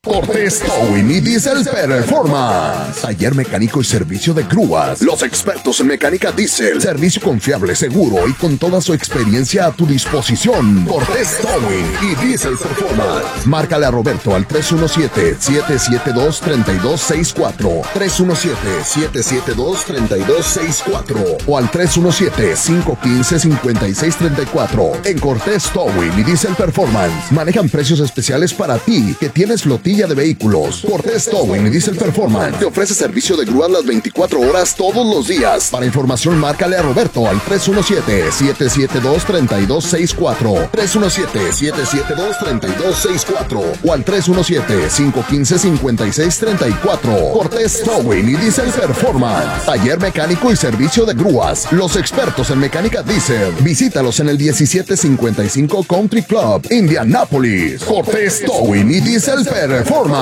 Cortés Towing y Diesel Performance. Taller mecánico y servicio de grúas. Los expertos en mecánica diésel. Servicio confiable, seguro y con toda su experiencia a tu disposición. Cortés Towing y Diesel Performance. Márcale a Roberto al 317-772-3264. 317-772-3264 o al 317-515-5634. En Cortés Towing y Diesel Performance manejan precios especiales para ti que tienes flotilla de vehículos. Cortés Towing y Diesel Performance te ofrece servicio de grúas las 24 horas todos los días. Para información, márcale a Roberto al 317-772-3264, 317-772-3264 o al 317-515-5634. Cortés Towing y Diesel Performance. Taller mecánico y servicio de grúas. Los expertos en mecánica diésel. Visítalos en el 1755 Country Club, Indianápolis. Cortés Towing y Diesel Performance.